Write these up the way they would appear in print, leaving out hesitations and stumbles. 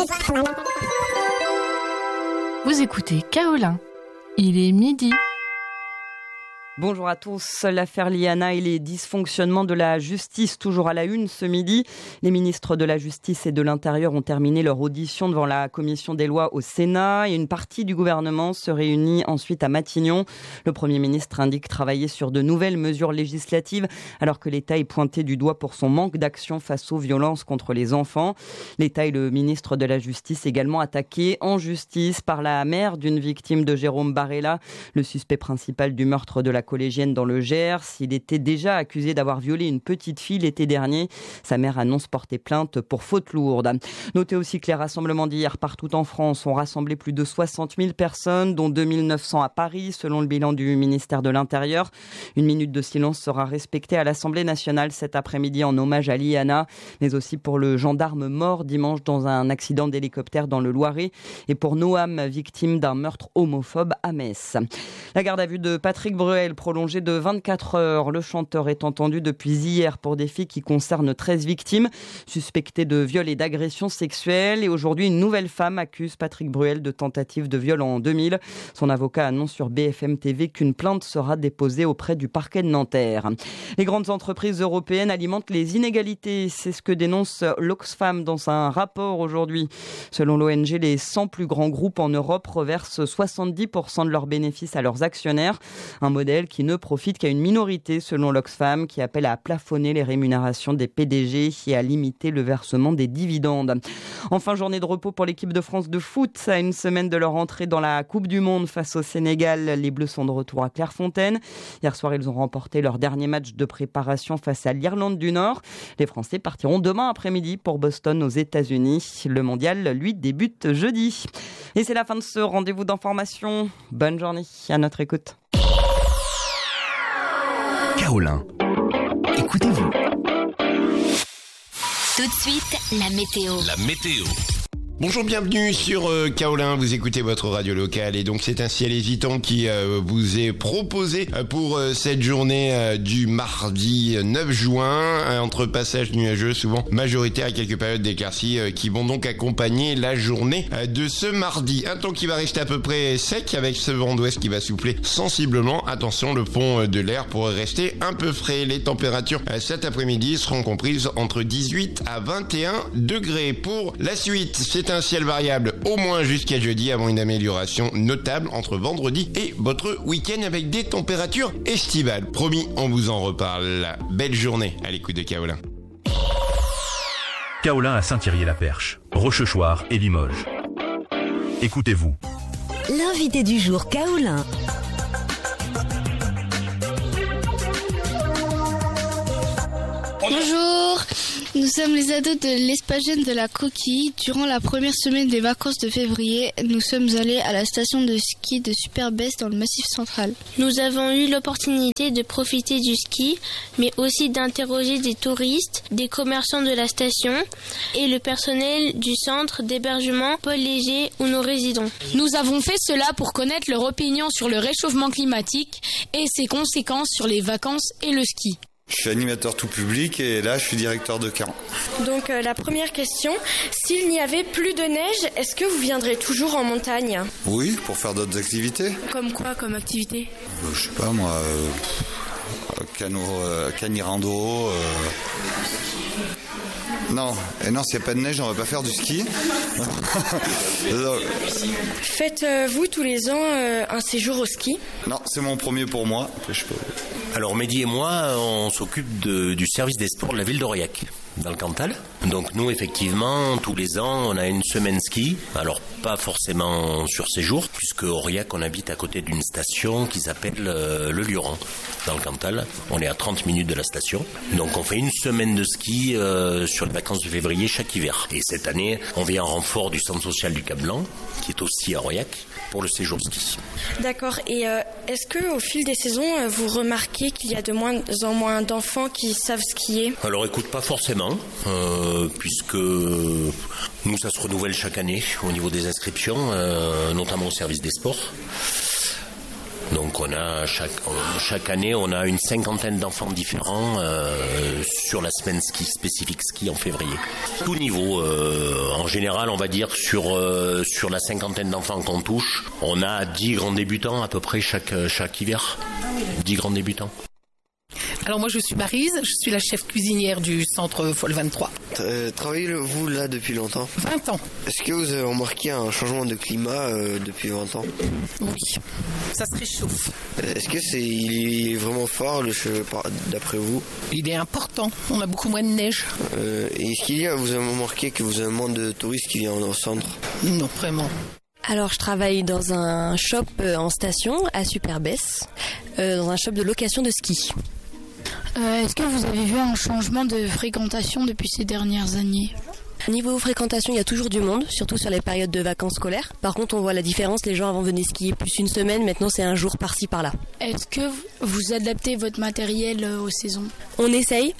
Vous écoutez Kaolin. Il est midi. Bonjour à tous. L'affaire Liana et les dysfonctionnements de la justice, toujours à la une ce midi. Les ministres de la Justice et de l'Intérieur ont terminé leur audition devant la commission des lois au Sénat et une partie du gouvernement se réunit ensuite à Matignon. Le Premier ministre indique travailler sur de nouvelles mesures législatives alors que l'État est pointé du doigt pour son manque d'action face aux violences contre les enfants. L'État et le ministre de la Justice également attaqués en justice par la mère d'une victime de Jérôme Barella, le suspect principal du meurtre de la collégienne dans le Gers. Il était déjà accusé d'avoir violé une petite fille l'été dernier. Sa mère annonce porter plainte pour faute lourde. Notez aussi que les rassemblements d'hier partout en France ont rassemblé plus de 60 000 personnes, dont 2 900 à Paris, selon le bilan du ministère de l'Intérieur. Une minute de silence sera respectée à l'Assemblée nationale cet après-midi en hommage à Liana, mais aussi pour le gendarme mort dimanche dans un accident d'hélicoptère dans le Loiret et pour Noam, victime d'un meurtre homophobe à Metz. La garde à vue de Patrick Bruel prolongé de 24 heures. Le chanteur est entendu depuis hier pour des faits qui concernent 13 victimes suspectées de viol et d'agression sexuelle. Et aujourd'hui, une nouvelle femme accuse Patrick Bruel de tentative de viol en 2000. Son avocat annonce sur BFM TV qu'une plainte sera déposée auprès du parquet de Nanterre. Les grandes entreprises européennes alimentent les inégalités. C'est ce que dénonce l'Oxfam dans un rapport aujourd'hui. Selon l'ONG, les 100 plus grands groupes en Europe reversent 70% de leurs bénéfices à leurs actionnaires. Un modèle qui ne profite qu'à une minorité, selon l'Oxfam, qui appelle à plafonner les rémunérations des PDG et à limiter le versement des dividendes. Enfin, journée de repos pour l'équipe de France de foot. À une semaine de leur entrée dans la Coupe du Monde face au Sénégal, les Bleus sont de retour à Clairefontaine. Hier soir, ils ont remporté leur dernier match de préparation face à l'Irlande du Nord. Les Français partiront demain après-midi pour Boston aux États-Unis. Le mondial, lui, débute jeudi. Et c'est la fin de ce rendez-vous d'information. Bonne journée à notre écoute. Kaolin. Écoutez-vous. Tout de suite, la météo. La météo. Bonjour, bienvenue sur Kaolin, vous écoutez votre radio locale et donc c'est un ciel hésitant qui vous est proposé pour cette journée du mardi 9 juin, entre passages nuageux souvent majoritaires et quelques périodes d'éclaircies qui vont donc accompagner la journée de ce mardi. Un temps qui va rester à peu près sec avec ce vent d'ouest qui va souffler sensiblement. Attention, le fond de l'air pourrait rester un peu frais. Les températures cet après-midi seront comprises entre 18 à 21 degrés. Pour la suite, c'est un ciel variable au moins jusqu'à jeudi avant une amélioration notable entre vendredi et votre week-end avec des températures estivales. Promis, on vous en reparle. Belle journée à l'écoute de Kaolin. Kaolin à Saint-Thierry-la-Perche, Rochechouart et Limoges. Écoutez-vous. L'invité du jour Kaolin. Bonjour, nous sommes les ados de l'espace jeune de la Coquille. Durant la première semaine des vacances de février, nous sommes allés à la station de ski de Superbès dans le Massif central. Nous avons eu l'opportunité de profiter du ski, mais aussi d'interroger des touristes, des commerçants de la station et le personnel du centre d'hébergement Paul Léger où nous résidons. Nous avons fait cela pour connaître leur opinion sur le réchauffement climatique et ses conséquences sur les vacances et le ski. Je suis animateur tout public et là je suis directeur de camp. Donc la première question, s'il n'y avait plus de neige, est-ce que vous viendrez toujours en montagne ? Oui, pour faire d'autres activités. Comme quoi comme activité ? Je sais pas moi, canirando. Non, s'il n'y a pas de neige, on va pas faire du ski. Faites-vous tous les ans un séjour au ski ? Non, c'est mon premier pour moi. Alors Mehdi et moi, on s'occupe du service des sports de la ville d'Aurillac, dans le Cantal. Donc nous, effectivement, tous les ans, on a une semaine ski. Alors pas forcément sur séjour, puisque Aurillac, on habite à côté d'une station qui s'appelle le Luron, dans le Cantal. On est à 30 minutes de la station. Donc on fait une semaine de ski sur les vacances de février chaque hiver. Et cette année, on vient en renfort du centre social du Cap-Blanc, qui est aussi à Aurillac, pour le séjour ski. D'accord. Et est-ce qu'au fil des saisons, vous remarquez qu'il y a de moins en moins d'enfants qui savent skier ? Alors écoute, pas forcément, puisque nous, ça se renouvelle chaque année au niveau des inscriptions, notamment au service des sports. Donc Donc on a chaque année, on a une 50aine d'enfants différents sur la semaine ski, spécifique ski en février. Tout niveau, en général, on va dire sur la 50aine d'enfants qu'on touche, on a 10 grands débutants à peu près chaque hiver. 10 grands débutants. Alors moi je suis Maryse, je suis la chef cuisinière du centre Folle 23. Travaillez-vous là depuis longtemps ? 20 ans. Est-ce que vous avez remarqué un changement de climat depuis 20 ans ? Oui, ça se réchauffe. Est-ce que il est vraiment fort d'après vous ? Il est important, on a beaucoup moins de neige. Est-ce vous avez remarqué que vous avez moins de touristes qui viennent au centre ? Non, vraiment. Alors je travaille dans un shop en station à Superbès, dans un shop de location de ski. Est-ce que vous avez vu un changement de fréquentation depuis ces dernières années ? Niveau fréquentation, il y a toujours du monde, surtout sur les périodes de vacances scolaires. Par contre, on voit la différence, les gens avant venaient skier plus une semaine, maintenant c'est un jour par-ci par-là. Est-ce que vous adaptez votre matériel aux saisons ? On essaye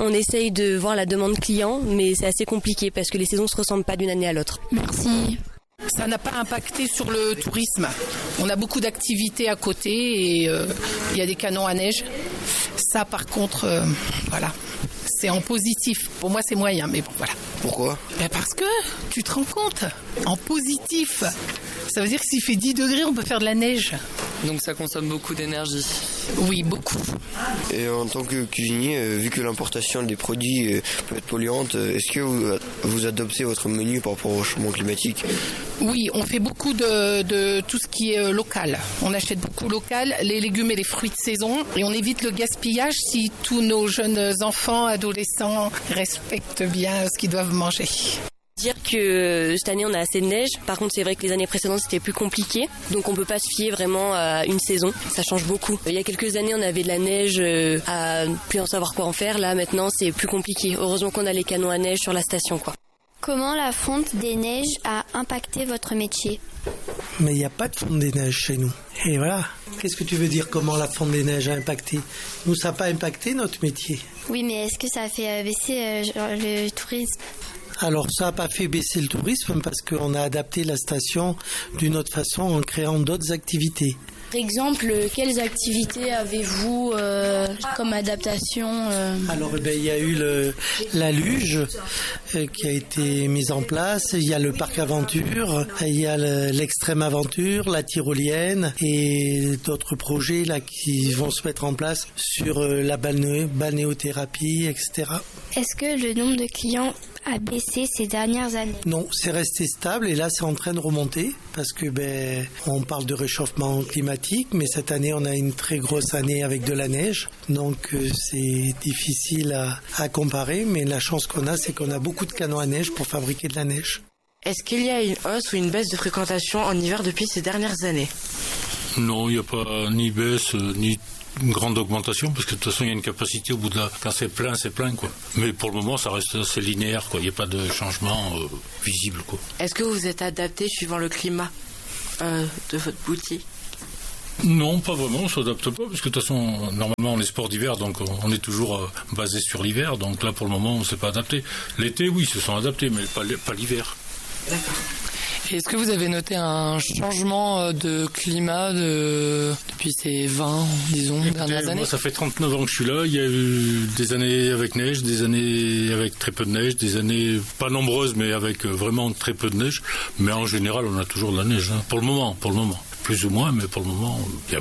de voir la demande client, mais c'est assez compliqué parce que les saisons ne se ressemblent pas d'une année à l'autre. Merci. Ça n'a pas impacté sur le tourisme. On a beaucoup d'activités à côté et il y a des canons à neige. Ça, par contre, voilà, c'est en positif. Pour moi, c'est moyen, mais bon, voilà. Pourquoi ? Parce que, tu te rends compte, en positif, ça veut dire que s'il fait 10 degrés, on peut faire de la neige. Donc ça consomme beaucoup d'énergie. Oui, beaucoup. Et en tant que cuisinier, vu que l'importation des produits peut être polluante, est-ce que vous adoptez votre menu par rapport au changement climatique ? Oui, on fait beaucoup de tout ce qui est local. On achète beaucoup local, les légumes et les fruits de saison. Et on évite le gaspillage si tous nos jeunes enfants, adolescents respectent bien ce qu'ils doivent manger. Dire que cette année on a assez de neige, par contre c'est vrai que les années précédentes c'était plus compliqué, donc on peut pas se fier vraiment à une saison, ça change beaucoup. Il y a quelques années on avait de la neige à plus en savoir quoi en faire, là maintenant c'est plus compliqué. Heureusement qu'on a les canons à neige sur la station quoi. Comment la fonte des neiges a impacté votre métier ? Mais il n'y a pas de fonte des neiges chez nous. Et voilà. Qu'est-ce que tu veux dire comment la fonte des neiges a impacté ? Nous, ça n'a pas impacté notre métier. Oui, mais est-ce que ça a fait baisser le tourisme ? Alors ça n'a pas fait baisser le tourisme parce qu'on a adapté la station d'une autre façon en créant d'autres activités. Par exemple, quelles activités avez-vous comme adaptation Alors il y a eu la luge qui a été mise en place, il y a le parc aventure, il y a l'extrême aventure, la tyrolienne et d'autres projets là qui vont se mettre en place sur la balnéothérapie, etc. Est-ce que le nombre de clients a baissé ces dernières années ? Non, c'est resté stable et là c'est en train de remonter parce que on parle de réchauffement climatique, mais cette année on a une très grosse année avec de la neige, donc c'est difficile à comparer, mais la chance qu'on a c'est qu'on a beaucoup de canons à neige pour fabriquer de la neige. Est-ce qu'il y a une hausse ou une baisse de fréquentation en hiver depuis ces dernières années ? Non, il n'y a pas ni baisse ni une grande augmentation parce que de toute façon il y a une capacité au bout de quand c'est plein quoi. Mais pour le moment ça reste assez linéaire quoi. Il n'y a pas de changement visible quoi. Est-ce que vous êtes adapté suivant le climat de votre boutique ? Non, pas vraiment, on s'adapte pas parce que de toute façon normalement on est sport d'hiver donc on est toujours basé sur l'hiver, donc là pour le moment on ne s'est pas adapté. L'été oui, ils se sont adaptés mais pas l'hiver. D'accord. Est-ce que vous avez noté un changement de climat depuis ces 20, disons, dernières années ? Moi, ça fait 39 ans que je suis là. Il y a eu des années avec neige, des années avec très peu de neige, des années pas nombreuses, mais avec vraiment très peu de neige. Mais en général, on a toujours de la neige, hein. Pour le moment. Plus ou moins, mais pour le moment,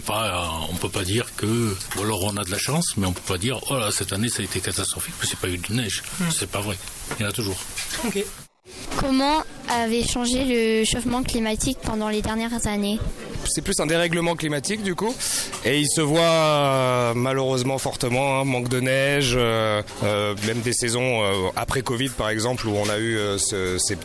on peut pas dire que... Ou alors on a de la chance, mais on peut pas dire « Oh là, cette année, ça a été catastrophique, parce qu'il n'y a pas eu de neige. » C'est pas vrai. Il y en a toujours. Ok. Comment avait changé le réchauffement climatique pendant les dernières années ? C'est plus un dérèglement climatique du coup, et il se voit malheureusement fortement, hein, manque de neige, même des saisons après Covid par exemple où on a eu ce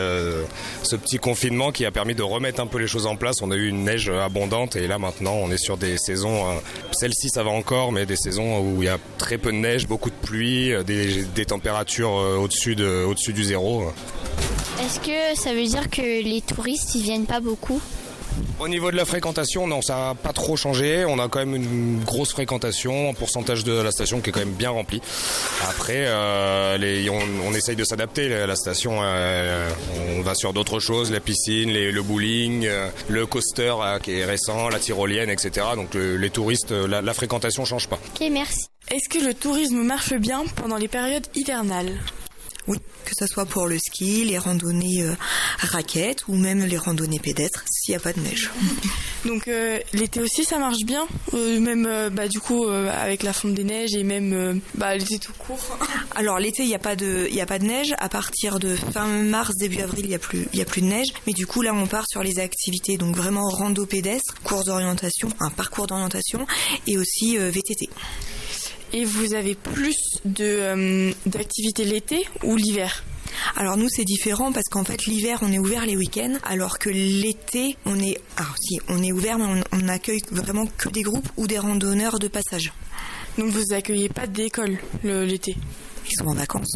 petit confinement qui a permis de remettre un peu les choses en place. On a eu une neige abondante et là maintenant on est sur des saisons, celle-ci ça va encore, mais des saisons où il y a très peu de neige, beaucoup de pluie, des températures au-dessus du zéro. Est-ce que ça veut dire que les touristes ils viennent pas beaucoup ? Au niveau de la fréquentation, non, ça n'a pas trop changé. On a quand même une grosse fréquentation, un pourcentage de la station qui est quand même bien rempli. Après, on essaye de s'adapter. La station, on va sur d'autres choses, la piscine, le bowling, le coaster qui est récent, la tyrolienne, etc. Donc les touristes, la fréquentation change pas. Ok, merci. Est-ce que le tourisme marche bien pendant les périodes hivernales ? Oui, que ce soit pour le ski, les randonnées raquettes ou même les randonnées pédestres s'il n'y a pas de neige. Donc l'été aussi ça marche bien, même du coup avec la fonte des neiges et même l'été tout court. Alors l'été il n'y a pas de neige, à partir de fin mars début avril il y a plus de neige, mais du coup là on part sur les activités donc vraiment rando pédestre, course d'orientation, un parcours d'orientation et aussi VTT. Et vous avez plus d'activités l'été ou l'hiver ? Alors nous c'est différent parce qu'en fait l'hiver on est ouvert les week-ends alors que l'été on est ouvert mais on accueille vraiment que des groupes ou des randonneurs de passage. Donc vous accueillez pas d'école l'été ? Ils sont en vacances.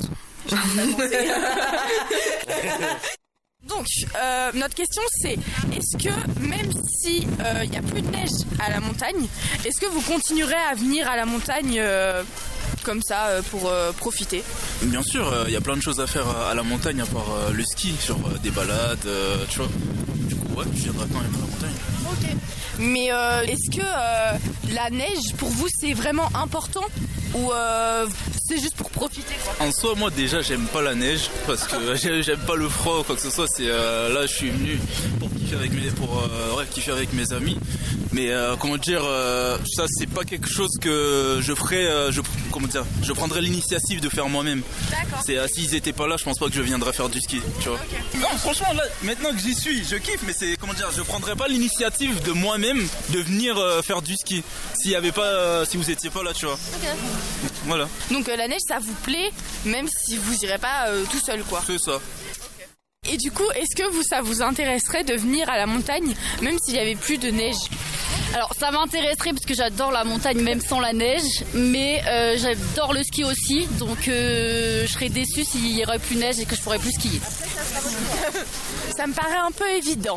Donc, notre question c'est, est-ce que même si il n'y a plus de neige à la montagne, est-ce que vous continuerez à venir à la montagne comme ça pour profiter ? Bien sûr, il y a plein de choses à faire à la montagne à part le ski, sur des balades, tu vois. Du coup, ouais, je viendrai quand même à la montagne. Ok. Mais est-ce que la neige pour vous c'est vraiment important ou c'est juste pour profiter quoi ? En soi, moi déjà j'aime pas la neige parce que j'aime pas le froid ou quoi que ce soit. C'est là je suis venu pour kiffer avec mes amis. Mais ça c'est pas quelque chose que je ferais. Je prendrais l'initiative de faire moi-même. D'accord. C'est s'ils étaient pas là, je pense pas que je viendrais faire du ski. Tu vois. Okay. Non, franchement là, maintenant que j'y suis, je kiffe. Mais c'est je prendrais pas l'initiative de moi-même de venir faire du ski si vous étiez pas là, tu vois. Okay. Voilà. Donc la neige ça vous plaît même si vous irez pas tout seul quoi. C'est ça. Et du coup, est-ce que ça vous intéresserait de venir à la montagne même s'il y avait plus de neige ? Alors ça m'intéresserait parce que j'adore la montagne même sans la neige, mais j'adore le ski aussi, donc je serais déçue s'il y aurait plus de neige et que je pourrais plus skier. Ça me paraît un peu évident.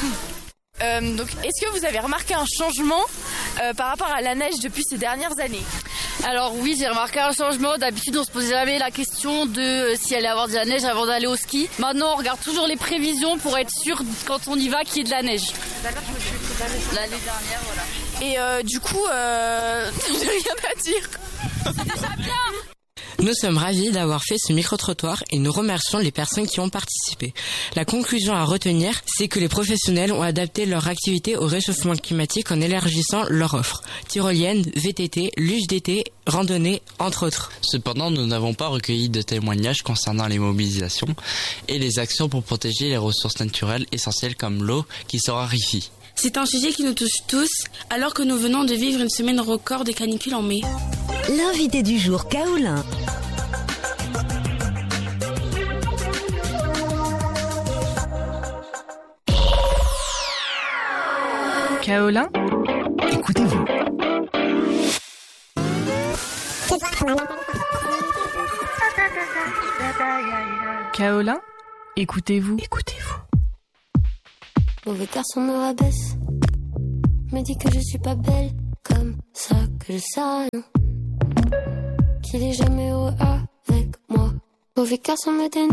Donc est-ce que vous avez remarqué un changement par rapport à la neige depuis ces dernières années ? Alors oui, j'ai remarqué un changement. D'habitude, on se posait jamais la question de s'il allait y avoir de la neige avant d'aller au ski. Maintenant, on regarde toujours les prévisions pour être sûr quand on y va qu'il y ait de la neige. D'accord, je me suis fait l'année dernière, voilà. Et du coup, j'ai rien à dire. C'est déjà bien. Nous sommes ravis d'avoir fait ce micro-trottoir et nous remercions les personnes qui ont participé. La conclusion à retenir, c'est que les professionnels ont adapté leur activité au réchauffement climatique en élargissant leur offre. Tyrolienne, VTT, luge d'été, randonnée, entre autres. Cependant, nous n'avons pas recueilli de témoignages concernant les mobilisations et les actions pour protéger les ressources naturelles essentielles comme l'eau qui se raréfie. C'est un sujet qui nous touche tous, alors que nous venons de vivre une semaine record des canicules en mai. L'invité du jour, Kaolin. Kaolin, écoutez-vous. Kaolin, écoutez-vous. Mauvais garçon me rabaisse, me dit que je suis pas belle, comme ça que je sais rien, qu'il est jamais heureux avec moi. Mauvais garçon me dénigre.